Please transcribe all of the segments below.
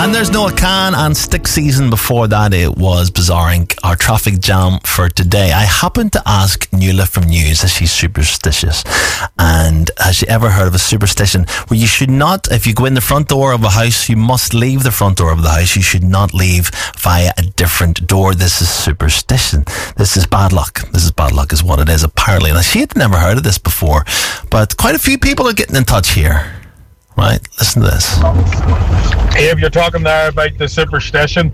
And there's no can and stick season. Before that, it was Bizarre Inc., our traffic jam for today. I happened to ask Nuala from News if she's superstitious. And has she ever heard of a superstition where you should not, if you go in the front door of a house, you must leave the front door of the house. You should not leave via a different door. This is superstition. This is bad luck. This is bad luck is what it is, apparently. Now, she had never heard of this before, but quite a few people are getting in touch here. Right, listen to this. Abe, you're talking there about the superstition.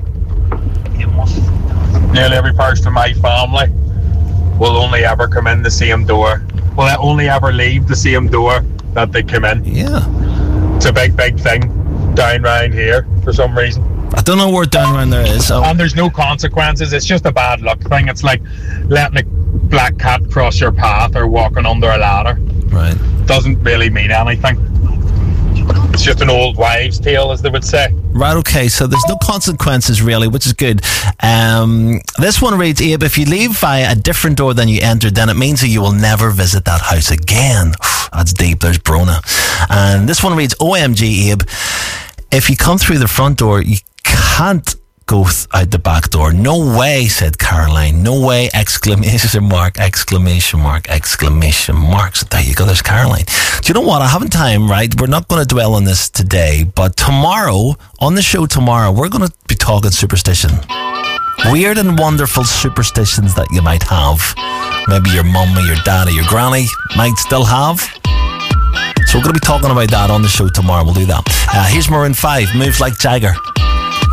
Nearly every person in my family will only ever come in the same door. Will they only ever leave the same door that they come in? Yeah. It's a big thing down round here for some reason. I don't know where down around there is. And there's no consequences. It's just a bad luck thing. It's like letting a black cat cross your path or walking under a ladder. Right. Doesn't really mean anything. It's just an old wives' tale, as they would say. Right, okay, so there's no consequences really, which is good. This one reads, Abe, if you leave via a different door than you entered, then it means that you will never visit that house again. That's deep, there's Brona. And this one reads, OMG, Abe, if you come through the front door, you can't go out the back door. No way, said Caroline. No way, exclamation mark, exclamation mark, exclamation mark. So there you go, there's Caroline. Do you know what? I haven't time, right? We're not going to dwell on this today, but tomorrow, on the show tomorrow, we're going to be talking superstition. Weird and wonderful superstitions that you might have. Maybe your mum or your dad or your granny might still have. So we're going to be talking about that on the show tomorrow. We'll do that. Here's Maroon 5, Moves Like Jagger.